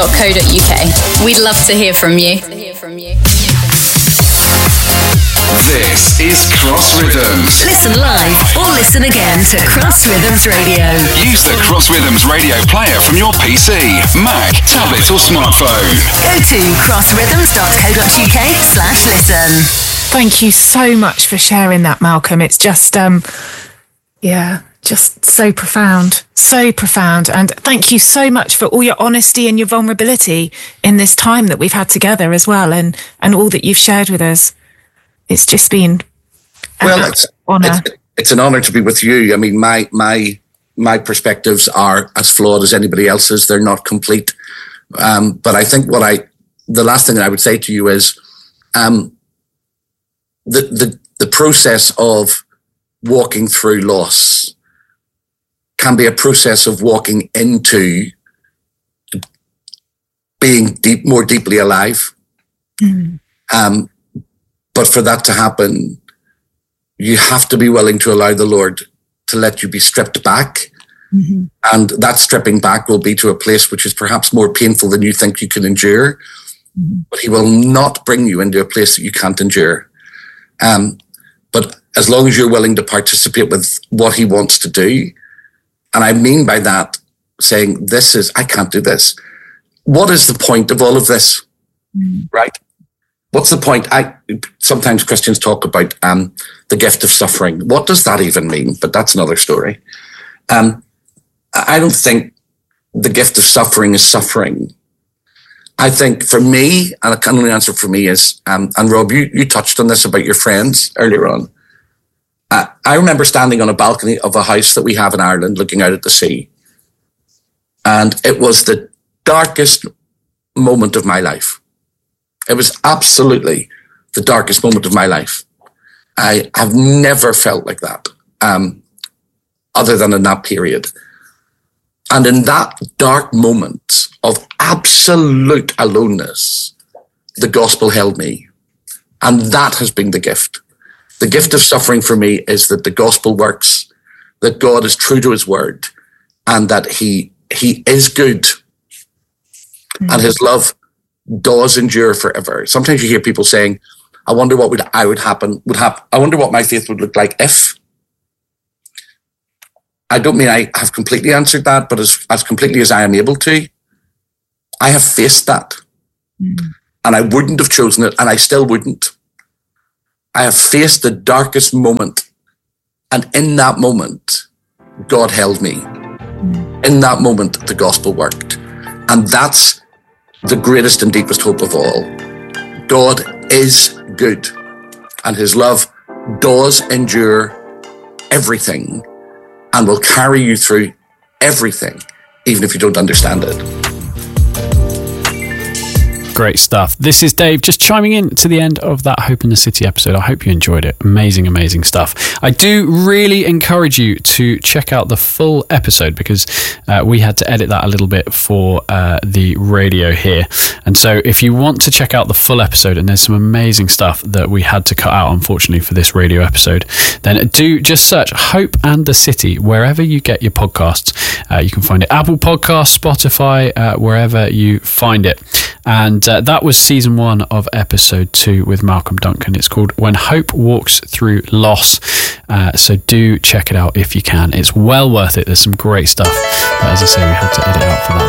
crossrhythms.co.uk. We'd love to hear from you. This is Cross Rhythms. Listen live or listen again to Cross Rhythms Radio. Use the Cross Rhythms radio player from your PC, Mac, tablet or smartphone. Go to crossrhythms.co.uk/listen. Thank you so much for sharing that, Malcolm. It's just, just so profound. So profound. And thank you so much for all your honesty and your vulnerability in this time that we've had together as well, and all that you've shared with us. It's just been honor. It's an honor to be with you. I mean, my perspectives are as flawed as anybody else's. They're not complete. But I think the last thing that I would say to you is, the process of walking through loss can be a process of walking into being more deeply alive. Mm. But for that to happen, you have to be willing to allow the Lord to let you be stripped back. Mm-hmm. And that stripping back will be to a place which is perhaps more painful than you think you can endure. Mm-hmm. But he will not bring you into a place that you can't endure. But as long as you're willing to participate with what he wants to do, and I mean by that saying, I can't do this. What is the point of all of this? Mm-hmm. Right? What's the point? Sometimes Christians talk about the gift of suffering. What does that even mean? But that's another story. I don't think the gift of suffering is suffering. I think for me, and I can only answer for me is, and Rob, you touched on this about your friends earlier on. I remember standing on a balcony of a house that we have in Ireland looking out at the sea. And it was the darkest moment of my life. It was absolutely the darkest moment of my life. I have never felt like that, other than in that period. And in that dark moment of absolute aloneness, the gospel held me. And that has been the gift. The gift of suffering for me is that the gospel works, that God is true to his word, and that he is good. Mm-hmm. And his love does endure forever. Sometimes you hear people saying, I wonder what would happen. I wonder what my faith would look like if. I don't mean I have completely answered that, but as completely as I am able to, I have faced that. Mm. And I wouldn't have chosen it, and I still wouldn't. I have faced the darkest moment, and in that moment, God held me. Mm. In that moment, the gospel worked. And that's the greatest and deepest hope of all. God is good, and his love does endure everything and will carry you through everything, even if you don't understand it. Great stuff. This is Dave just chiming in to the end of that Hope in the City episode. I hope you enjoyed it. Amazing, amazing stuff. I do really encourage you to check out the full episode because we had to edit that a little bit for the radio here. And so if you want to check out the full episode, and there's some amazing stuff that we had to cut out, unfortunately, for this radio episode, then do just search Hope and the City wherever you get your podcasts. You can find it Apple Podcasts, Spotify, wherever you find it. And that was season 1 of episode 2 with Malcolm Duncan. It's called When Hope Walks Through Loss. So do check it out if you can. It's well worth it. There's some great stuff. But as I say, we had to edit out for that